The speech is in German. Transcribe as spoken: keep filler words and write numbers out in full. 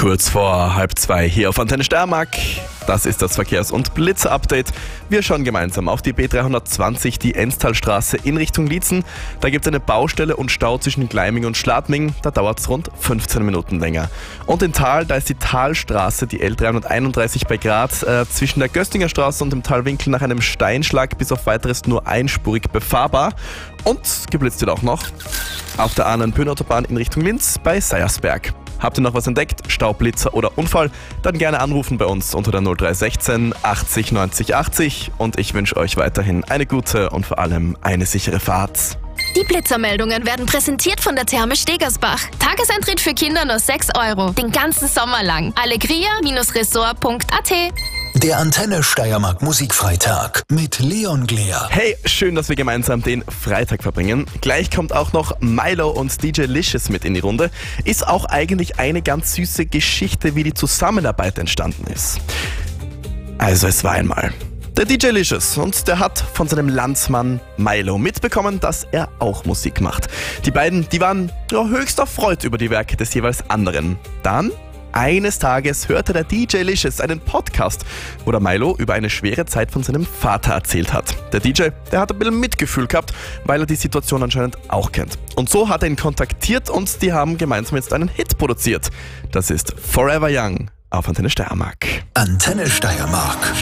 Kurz vor halb zwei hier auf Antenne Steiermark. Das ist das Verkehrs- und Blitzer-Update. Wir schauen gemeinsam auf die B dreihundertzwanzig, die Enztalstraße in Richtung Liezen. Da gibt es eine Baustelle und Stau zwischen Gleiming und Schladming. Da dauert es rund fünfzehn Minuten länger. Und in Thal, da ist die Talstraße, die L dreihunderteinunddreißig bei Graz, äh, zwischen der Göstinger Straße und dem Talwinkel nach einem Steinschlag bis auf weiteres nur einspurig befahrbar. Und geblitzt wird auch noch auf der A neun Autobahn in Richtung Linz bei Seiersberg. Habt ihr noch was entdeckt, Stau, Blitzer oder Unfall? Dann gerne anrufen bei uns unter der null drei sechzehn achtzig neunzig achtzig und ich wünsche euch weiterhin eine gute und vor allem eine sichere Fahrt. Die Blitzermeldungen werden präsentiert von der Therme Stegersbach. Tageseintritt für Kinder nur sechs Euro, den ganzen Sommer lang. allegria Bindestrich resort Punkt a t. Der Antenne Steiermark Musikfreitag mit Leon Glea. Hey, schön, dass wir gemeinsam den Freitag verbringen. Gleich kommt auch noch Milo und D J Licious mit in die Runde. Ist auch eigentlich eine ganz süße Geschichte, wie die Zusammenarbeit entstanden ist. Also es war einmal der D J Licious und der hat von seinem Landsmann Milo mitbekommen, dass er auch Musik macht. Die beiden, die waren ja, höchst erfreut über die Werke des jeweils anderen. Dann Eines Tages hörte der D J Licious einen Podcast, wo der Milo über eine schwere Zeit von seinem Vater erzählt hat. Der D J, der hat ein bisschen Mitgefühl gehabt, weil er die Situation anscheinend auch kennt. Und so hat er ihn kontaktiert und die haben gemeinsam jetzt einen Hit produziert. Das ist Forever Young auf Antenne Steiermark. Antenne Steiermark.